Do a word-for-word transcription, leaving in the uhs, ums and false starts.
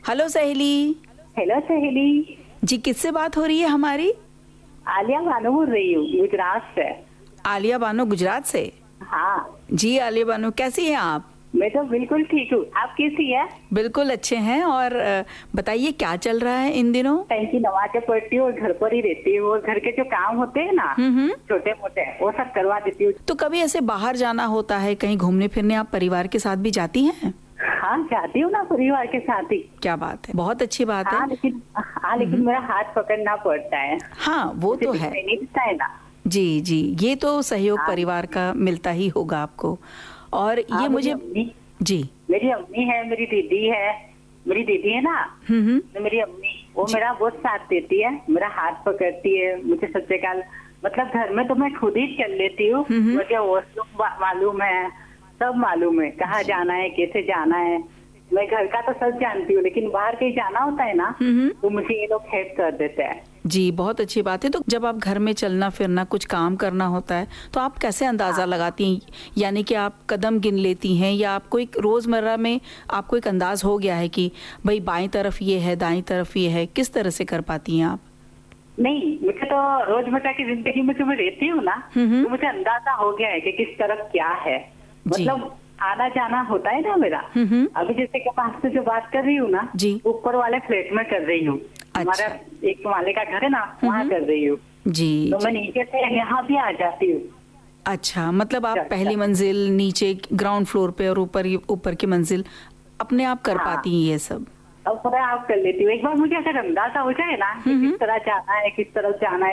Hello सहेली। Hello सहेली जी, किससे बात हो रही है हमारी? आलिया बानो बोल रही हूँ, गुजरात से। आलिया बानो, गुजरात से? हाँ जी आलिया बानो, कैसी हैं आप? मैं तो बिल्कुल ठीक हूँ, आप कैसी है? बिल्कुल अच्छे हैं। और अ, बताइए क्या चल रहा है इन दिनों? टाइम की नमाज़ें पढ़ती हूँ और घर पर ही रहती हूँ और घर के जो काम होते हैं ना हम्म। छोटे मोटे वो सब करवा देती हूँ। तो कभी ऐसे बाहर जाना होता है, कहीं घूमने फिरने, आप परिवार के साथ भी जाती हैं? हाँ जाती हूँ ना, परिवार के साथ ही। क्या बात है, बहुत अच्छी बात हाँ है। लेकिन हाँ लेकिन मेरा हाथ पकड़ना पड़ता है। हाँ वो तो है। नहीं दिखता है ना। जी जी, ये तो सहयोग हाँ। परिवार का मिलता ही होगा आपको। और हाँ, ये मेरी मुझे अम्मी जी मेरी अम्मी है, मेरी दीदी है। मेरी दीदी है ना, हम्म हम्म तो मेरी अम्मी वो मेरा बहुत साथ देती है, मेरा हाथ पकड़ती है। मुझे सच्चे काल मतलब घर में तो मैं खुद ही चल लेती हूँ, मुझे वॉशरूम मालूम है, सब मालूम है, कहाँ जाना है, कैसे जाना है। मैं घर का तो सब जानती हूँ, लेकिन बाहर कहीं जाना होता है ना तो मुझे ये लोग हेल्प कर देते हैं। जी, बहुत अच्छी बात है। तो जब आप घर में चलना फिरना, कुछ काम करना होता है, तो आप कैसे अंदाजा लगाती हैं? यानी कि आप कदम गिन लेती हैं या आपको एक रोजमर्रा में आपको एक अंदाज हो गया है कि भाई बाईं तरफ ये है, दाईं तरफ ये है, किस तरह से कर पाती हैं आप? नहीं, मुझे तो रोजमर्रा की जिंदगी में जो मैं रहती हूँ ना तो मुझे अंदाजा हो गया है कि किस तरफ क्या है। मतलब आना जाना होता है ना मेरा। अभी जैसे कि पास से जो बात कर रही हूँ ना, ऊपर वाले फ्लैट में कर रही हूँ। हमारा एक माले का घर है ना, वहाँ कर रही हूँ। जी, तो मैं नीचे से यहाँ भी आ जाती हूँ। अच्छा, मतलब आप पहली मंजिल, नीचे ग्राउंड फ्लोर पे और ऊपर ऊपर की मंजिल अपने आप कर पाती हैं ये सब? अब पूरा आप कर लेती हूँ। एक बार मुझे अगर अंदाजा हो जाए ना कि किस तरह जाना है, किस तरह जाना है